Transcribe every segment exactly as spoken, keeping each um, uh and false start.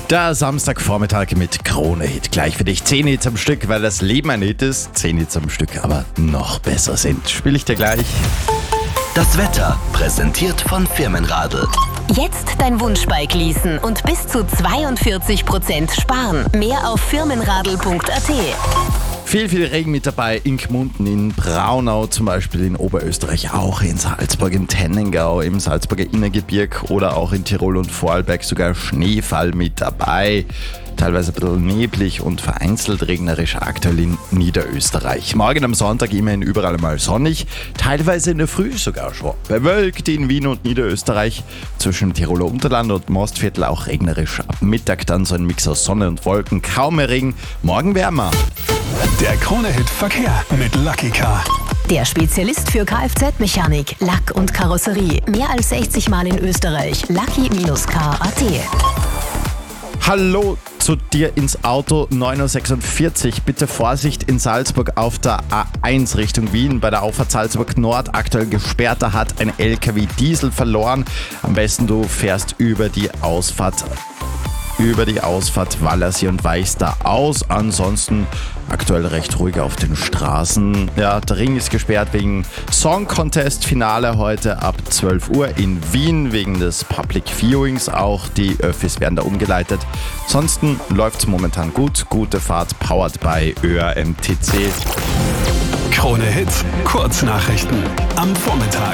Der Samstagvormittag mit Krone-Hit. Gleich für dich zehn Hits am Stück, weil das Leben ein Hit ist. zehn Hits am Stück aber noch besser sind. Spiele ich dir gleich. Das Wetter präsentiert von Firmenradl. Jetzt dein Wunschbike leasen und bis zu zweiundvierzig Prozent sparen. Mehr auf firmenradl punkt a t. Viel, viel Regen mit dabei in Gmunden, in Braunau zum Beispiel, in Oberösterreich, auch in Salzburg, im Tennengau, im Salzburger Innergebirg oder auch in Tirol und Vorarlberg sogar Schneefall mit dabei. Teilweise ein bisschen neblig und vereinzelt regnerisch aktuell in Niederösterreich. Morgen am Sonntag immerhin überall mal sonnig, teilweise in der Früh sogar schon bewölkt in Wien und Niederösterreich. Zwischen Tiroler Unterland und Mostviertel auch regnerisch. Ab Mittag dann so ein Mix aus Sonne und Wolken, kaum mehr Regen, morgen wärmer. Der Krone-Hit Verkehr mit Lucky Car. Der Spezialist für Kfz-Mechanik, Lack und Karosserie. Mehr als sechzig Mal in Österreich. Lucky Car punkt a t. Hallo zu dir ins Auto, neun Uhr sechsundvierzig. Bitte Vorsicht in Salzburg auf der A eins Richtung Wien. Bei der Auffahrt Salzburg Nord aktuell gesperrt. Da hat ein L K W Diesel verloren. Am besten du fährst über die Ausfahrt über die Ausfahrt Wallersee und weichst da aus. Ansonsten aktuell recht ruhig auf den Straßen. Ja, der Ring ist gesperrt wegen Song Contest Finale heute ab zwölf Uhr in Wien wegen des Public Viewings. Auch die Öffis werden da umgeleitet. Ansonsten läuft's momentan gut. Gute Fahrt, powered by Ö A M T C. Krone-Hit Kurznachrichten am Vormittag.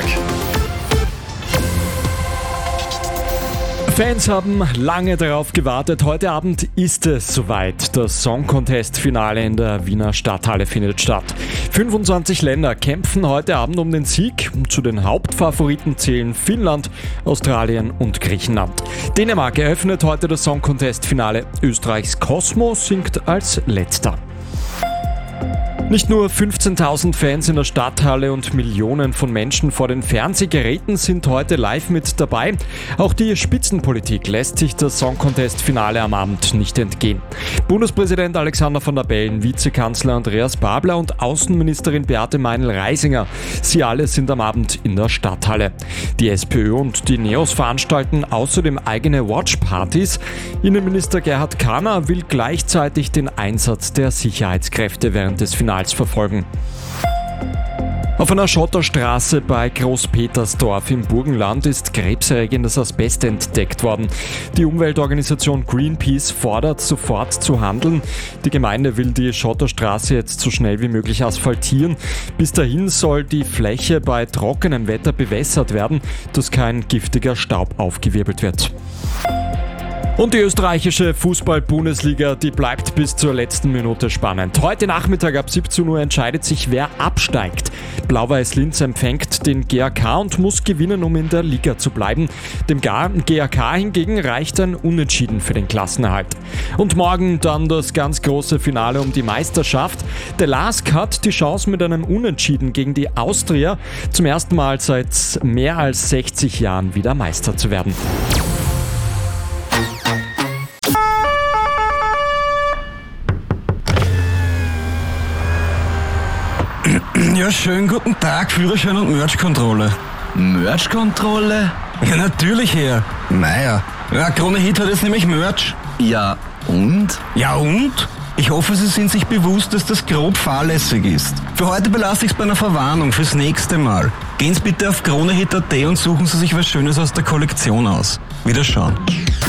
Fans haben lange darauf gewartet. Heute Abend ist es soweit. Das Song Contest Finale in der Wiener Stadthalle findet statt. fünfundzwanzig Länder kämpfen heute Abend um den Sieg. Zu den Hauptfavoriten zählen Finnland, Australien und Griechenland. Dänemark eröffnet heute das Song Contest Finale. Österreichs Cosmo singt als letzter. Nicht nur fünfzehntausend Fans in der Stadthalle und Millionen von Menschen vor den Fernsehgeräten sind heute live mit dabei. Auch die Spitzenpolitik lässt sich das Song Contest Finale am Abend nicht entgehen. Bundespräsident Alexander Van der Bellen, Vizekanzler Andreas Babler und Außenministerin Beate Meinl-Reisinger. Sie alle sind am Abend in der Stadthalle. Die SPÖ und die NEOS veranstalten außerdem eigene Watchpartys. Innenminister Gerhard Kahner will gleichzeitig den Einsatz der Sicherheitskräfte während des Finals verfolgen. Auf einer Schotterstraße bei Großpetersdorf im Burgenland ist krebserregendes Asbest entdeckt worden. Die Umweltorganisation Greenpeace fordert, sofort zu handeln. Die Gemeinde will die Schotterstraße jetzt so schnell wie möglich asphaltieren. Bis dahin soll die Fläche bei trockenem Wetter bewässert werden, dass kein giftiger Staub aufgewirbelt wird. Und die österreichische Fußball-Bundesliga, die bleibt bis zur letzten Minute spannend. Heute Nachmittag ab siebzehn Uhr entscheidet sich, wer absteigt. Blau-Weiß Linz empfängt den G A K und muss gewinnen, um in der Liga zu bleiben. Dem G A K hingegen reicht ein Unentschieden für den Klassenerhalt. Und morgen dann das ganz große Finale um die Meisterschaft. Der L A S K hat die Chance, mit einem Unentschieden gegen die Austria zum ersten Mal seit mehr als sechzig Jahren wieder Meister zu werden. Ja, schönen guten Tag, Führerschein und Merch-Kontrolle. Merch-Kontrolle? Ja, natürlich, Herr. Naja, ja, Krone-Hit hat jetzt nämlich Merch. Ja, und? Ja, und? Ich hoffe, Sie sind sich bewusst, dass das grob fahrlässig ist. Für heute belasse ich es bei einer Verwarnung fürs nächste Mal. Gehen Sie bitte auf Krone-Hit punkt a t und suchen Sie sich was Schönes aus der Kollektion aus. Wiederschauen.